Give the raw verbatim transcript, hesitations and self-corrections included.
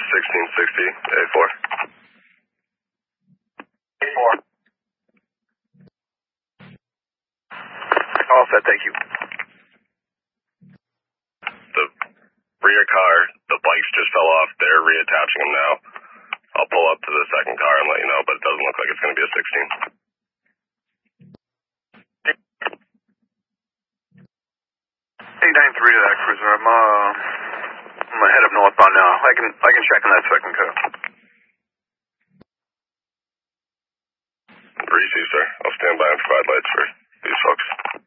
sixteen sixty, A four. A four. All set, thank you. The rear car, the bikes just fell off. They're reattaching them now. I'll pull up to the second car and let you know, but it doesn't look like it's going to be a sixteen. eight nine three to that cruiser. I'm, uh, I'm ahead of northbound now. I can, I can check on that second car. Receive, sir. I'll stand by and provide lights for these folks.